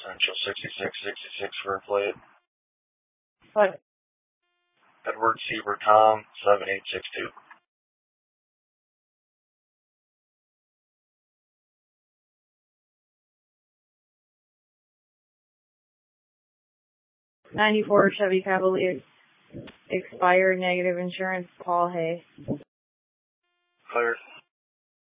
differential 6666 for a plate. What? Edward Seaver Tom 7862. 94 Chevy Cavalier. Expired negative insurance. Paul Hay. Cleared.